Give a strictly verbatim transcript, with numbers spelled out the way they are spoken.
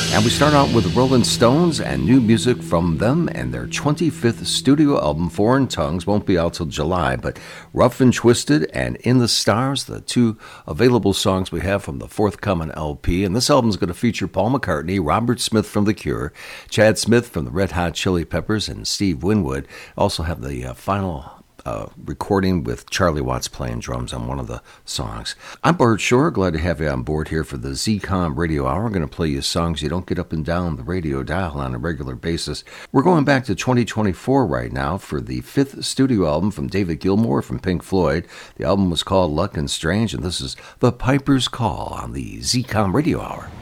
And we start out with the Rolling Stones and new music from them and their twenty-fifth studio album, Foreign Tongues, won't be out till July, but Rough and Twisted and In the Stars, the two available songs we have from the forthcoming L P. And this album is going to feature Paul McCartney, Robert Smith from The Cure, Chad Smith from the Red Hot Chili Peppers, and Steve Winwood. Also have the uh, final Uh, recording with Charlie Watts playing drums on one of the songs. I'm Bart Shore, glad to have you on board here for the Z COM Radio Hour. I'm going to play you songs you don't get up and down the radio dial on a regular basis. We're going back to twenty twenty-four right now for the fifth studio album from David Gilmour from Pink Floyd. The album was called Luck and Strange, and this is The Piper's Call on the Z COM Radio Hour.